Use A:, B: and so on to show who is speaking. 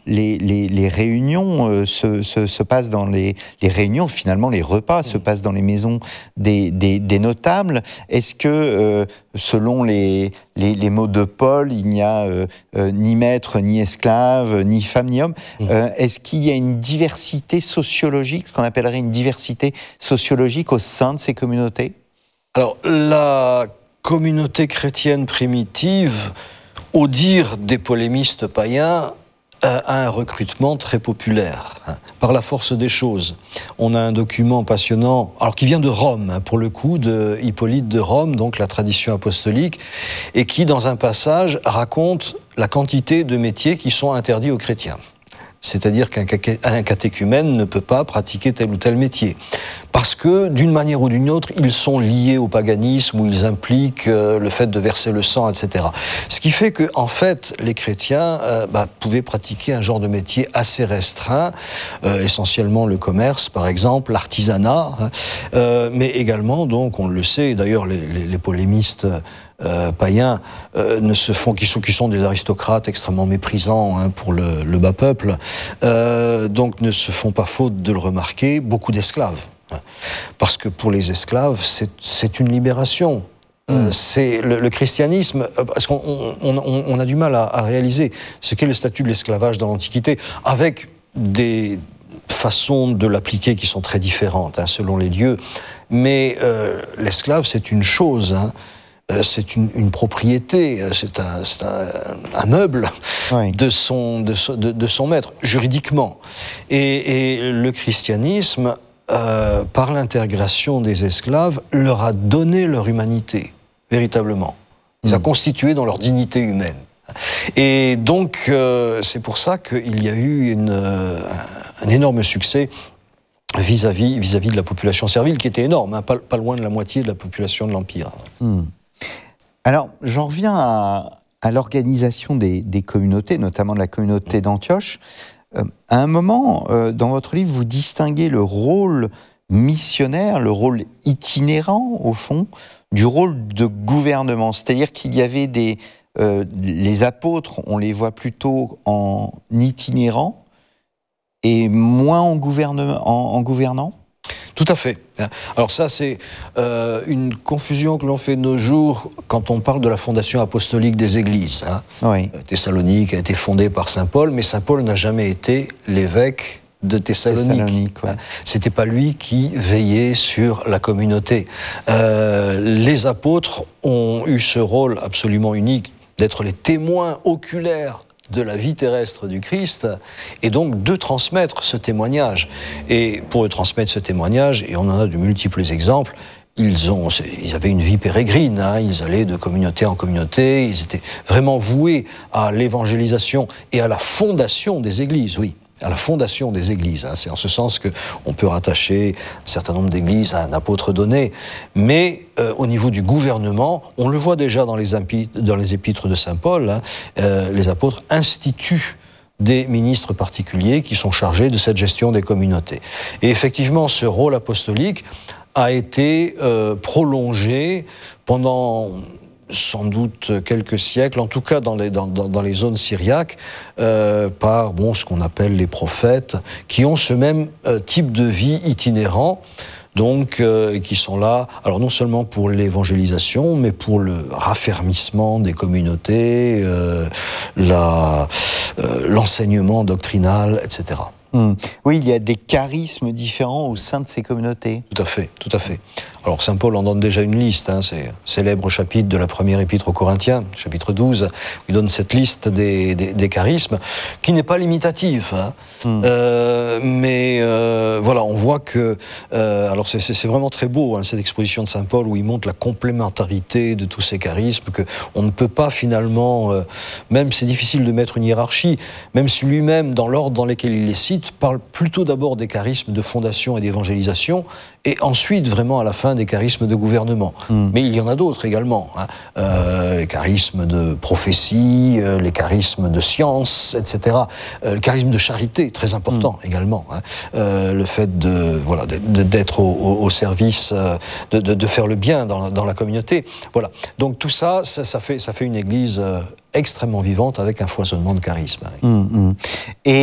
A: les réunions se passent dans les réunions, finalement les repas se passent dans les maisons des notables. Est-ce que, selon les mots de Paul, il n'y a ni maître, ni esclave, ni femme, ni homme, est-ce qu'il y a une diversité sociologique, ce qu'on appellerait une diversité sociologique au sein de ces communautés ?
B: Alors, la communauté chrétienne primitive, au dire des polémistes païens, a un recrutement très populaire, par la force des choses. On a un document passionnant, alors qui vient de Rome, pour le coup, de Hippolyte de Rome, donc la tradition apostolique, et qui, dans un passage, raconte la quantité de métiers qui sont interdits aux chrétiens. C'est-à-dire qu'un catéchumène ne peut pas pratiquer tel ou tel métier. Parce que, d'une manière ou d'une autre, ils sont liés au paganisme, ou ils impliquent le fait de verser le sang, etc. Ce qui fait que, en fait, les chrétiens pouvaient pratiquer un genre de métier assez restreint, essentiellement le commerce, par exemple, l'artisanat, mais également, donc, on le sait, d'ailleurs, les polémistes païens qui sont des aristocrates extrêmement méprisants pour le bas peuple, donc ne se font pas faute de le remarquer, beaucoup d'esclaves. Parce que pour les esclaves, c'est une libération. C'est le christianisme, parce qu'on a du mal à réaliser ce qu'est le statut de l'esclavage dans l'Antiquité, avec des façons de l'appliquer qui sont très différentes selon les lieux. Mais l'esclave, c'est une chose. C'est une propriété, c'est un meuble de son maître, juridiquement. Et le christianisme, par l'intégration des esclaves, leur a donné leur humanité, véritablement. Ils ont constitué dans leur dignité humaine. Et donc, c'est pour ça qu'il y a eu un énorme succès vis-à-vis de la population servile, qui était énorme, pas loin de la moitié de la population de l'Empire.
A: Alors, j'en reviens à l'organisation des communautés, notamment de la communauté d'Antioche. À un moment, dans votre livre, vous distinguez le rôle missionnaire, le rôle itinérant, au fond, du rôle de gouvernement. C'est-à-dire qu'il y avait les apôtres, on les voit plutôt en itinérant et moins en gouvernant.
B: Tout à fait. Alors ça, c'est une confusion que l'on fait de nos jours quand on parle de la fondation apostolique des églises.
A: Oui.
B: Thessalonique a été fondée par saint Paul, mais saint Paul n'a jamais été l'évêque de Thessalonique. C'était pas lui qui veillait sur la communauté. Les apôtres ont eu ce rôle absolument unique d'être les témoins oculaires de la vie terrestre du Christ, et donc de transmettre ce témoignage. Et pour le transmettre ce témoignage, et on en a de multiples exemples, ils avaient une vie pérégrine, ils allaient de communauté en communauté, ils étaient vraiment voués à l'évangélisation et à la fondation des églises, à la fondation des églises. C'est en ce sens qu'on peut rattacher un certain nombre d'églises à un apôtre donné, mais au niveau du gouvernement, on le voit déjà dans les épîtres de saint Paul, les apôtres instituent des ministres particuliers qui sont chargés de cette gestion des communautés. Et effectivement, ce rôle apostolique a été prolongé pendant sans doute quelques siècles, en tout cas dans les zones syriaques, par ce qu'on appelle les prophètes, qui ont ce même type de vie itinérant, donc qui sont là, alors non seulement pour l'évangélisation, mais pour le raffermissement des communautés, l'enseignement doctrinal, etc.
A: Oui, il y a des charismes différents au sein de ces communautés.
B: Tout à fait, tout à fait. Alors saint Paul en donne déjà une liste, c'est célèbre chapitre de la première épître aux Corinthiens, chapitre 12, où il donne cette liste des charismes, qui n'est pas limitative, mais voilà, on voit que, alors c'est vraiment très beau, cette exposition de saint Paul, où il montre la complémentarité de tous ces charismes, qu'on ne peut pas finalement, même c'est difficile de mettre une hiérarchie, même si lui-même, dans l'ordre dans lequel il les cite, parle plutôt d'abord des charismes de fondation et d'évangélisation, et ensuite vraiment à la fin des charismes de gouvernement. Mais il y en a d'autres également, les charismes de prophétie, les charismes de science, etc. Le charisme de charité, très important également. Le fait d'être au service, de faire le bien dans la communauté. Voilà. Donc tout ça fait une église extrêmement vivante avec un foisonnement de charisme.
A: Et